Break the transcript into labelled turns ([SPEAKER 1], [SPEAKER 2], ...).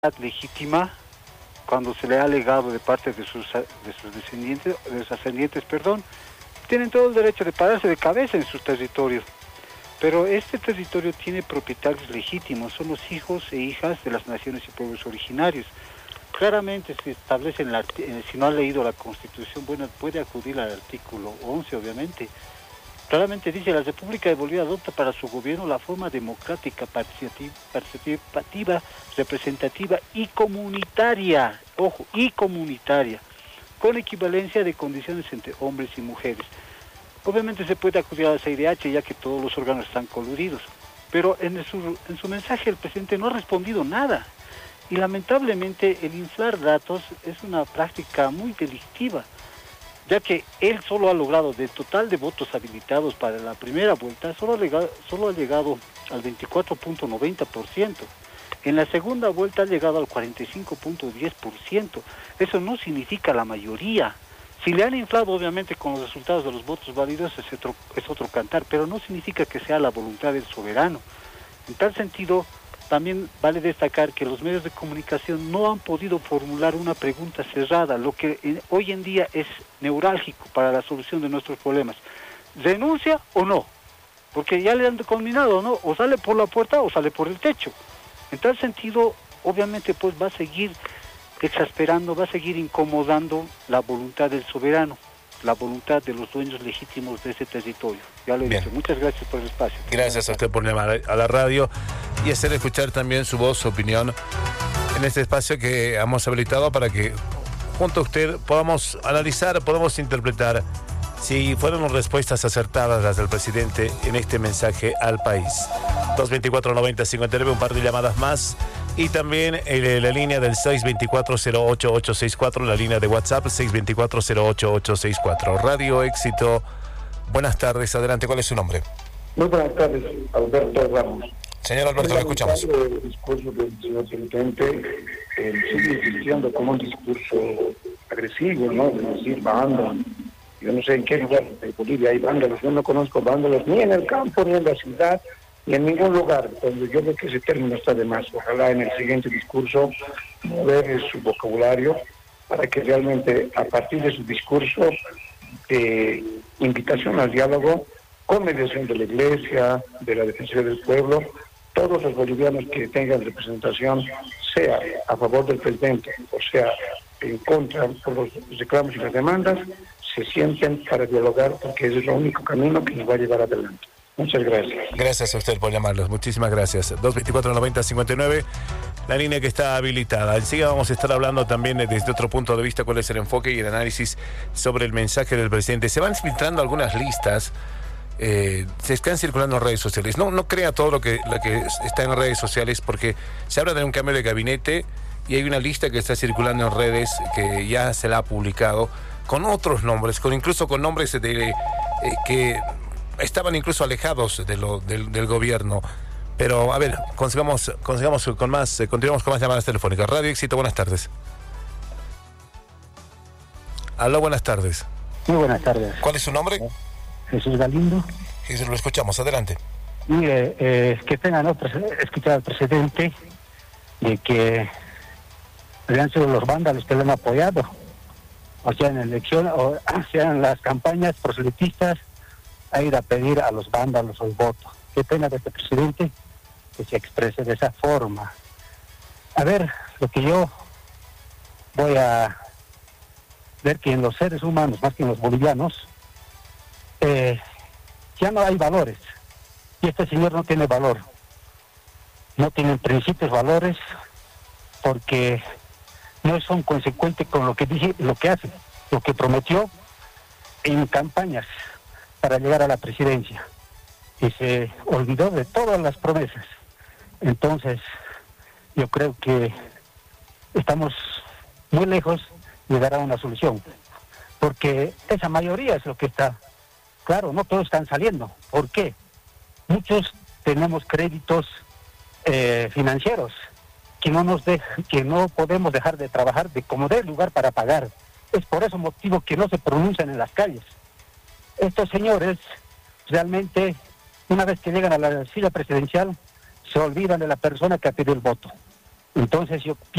[SPEAKER 1] legítima cuando se le ha alegado de parte de sus descendientes, de sus ascendientes, tienen todo el derecho de pararse de cabeza en sus territorios. Pero este territorio tiene propietarios legítimos, son los hijos e hijas de las naciones y pueblos originarios. Claramente se establece, si no ha leído la Constitución, bueno, puede acudir al artículo 11, obviamente. Claramente dice, la República de Bolivia adopta para su gobierno la forma democrática, participativa, representativa y comunitaria, ojo, y comunitaria, con equivalencia de condiciones entre hombres y mujeres. Obviamente se puede acudir a la CIDH ya que todos los órganos están coludidos, pero en su mensaje el presidente no ha respondido nada. Y lamentablemente el inflar datos es una práctica muy delictiva, ya que él solo ha logrado, del total de votos habilitados para la primera vuelta, solo ha llegado al 24.90%. En la segunda vuelta ha llegado al 45.10%. Eso no significa la mayoría. Si le han inflado, obviamente, con los resultados de los votos válidos, es otro cantar, pero no significa que sea la voluntad del soberano. En tal sentido, también vale destacar que los medios de comunicación no han podido formular una pregunta cerrada, lo que hoy en día es neurálgico para la solución de nuestros problemas. ¿Renuncia o no? Porque ya le han conminado, ¿no? O sale por la puerta o sale por el techo. En tal sentido, obviamente, pues va a seguir exasperando, va a seguir incomodando la voluntad del soberano, la voluntad de los dueños legítimos de ese territorio. Ya lo he dicho. Muchas gracias por el espacio.
[SPEAKER 2] Gracias a usted por llamar a la radio y hacer escuchar también su voz, su opinión en este espacio que hemos habilitado para que junto a usted podamos analizar, podamos interpretar si fueron las respuestas acertadas las del presidente en este mensaje al país. 224-90-59, un par de llamadas más. Y también la línea del 624-08864, la línea de WhatsApp 624-08864. Radio Éxito, buenas tardes, adelante, ¿cuál es su nombre?
[SPEAKER 3] Muy buenas tardes, Alberto Ramos.
[SPEAKER 2] Señor Alberto, le escuchamos.
[SPEAKER 3] El discurso del señor presidente sigue insistiendo como un discurso agresivo, ¿no? De decir banda. Yo no sé en qué lugar de Bolivia hay vándalos, yo no conozco vándalos ni en el campo, ni en la ciudad, ni en ningún lugar. Cuando yo creo que ese término está de más. Ojalá en el siguiente discurso modere su vocabulario para que realmente a partir de su discurso de invitación al diálogo con mediación de la Iglesia, de la Defensoría del Pueblo, todos los bolivianos que tengan representación, sea a favor del presidente o sea en contra por los reclamos y las demandas, se sienten para dialogar porque ese es el único camino que nos va a llevar adelante. Muchas gracias.
[SPEAKER 2] Gracias a usted por llamarlos. Muchísimas gracias. 224-90-59, la línea que está habilitada. Enseguida vamos a estar hablando también desde otro punto de vista cuál es el enfoque y el análisis sobre el mensaje del presidente. Se van filtrando algunas listas, se están circulando en redes sociales. No crea todo lo que está en redes sociales porque se habla de un cambio de gabinete y hay una lista que está circulando en redes que ya se la ha publicado con otros nombres, incluso con nombres que estaban incluso alejados del gobierno. Pero, a ver, continuamos con más llamadas telefónicas. Radio Éxito, buenas tardes. Aló, buenas tardes.
[SPEAKER 4] Muy buenas tardes.
[SPEAKER 2] ¿Cuál es su nombre?
[SPEAKER 4] Jesús Galindo.
[SPEAKER 2] Jesús, lo escuchamos, adelante.
[SPEAKER 4] Mire, qué pena, ¿no? Escuchar al presidente de que habían sido los vándalos que lo han apoyado. O sea, en elecciones, o sea, en las campañas proselitistas, a ir a pedir a los vándalos el voto. Qué pena de este presidente que se exprese de esa forma. A ver, lo que yo voy a ver que en los seres humanos, más que en los bolivianos, ya no hay valores. Y este señor no tiene valor. No tienen principios, valores, porque no son consecuentes con lo que dice, lo que hace, lo que prometió en campañas para llegar a la presidencia. Y se olvidó de todas las promesas. Entonces, yo creo que estamos muy lejos de dar a una solución. Porque esa mayoría es lo que está. Claro, no todos están saliendo. ¿Por qué? Muchos tenemos créditos financieros que no podemos dejar de trabajar como de lugar para pagar. Es por ese motivo que no se pronuncian en las calles. Estos señores realmente, una vez que llegan a la silla presidencial, se olvidan de la persona que ha pedido el voto. Entonces yo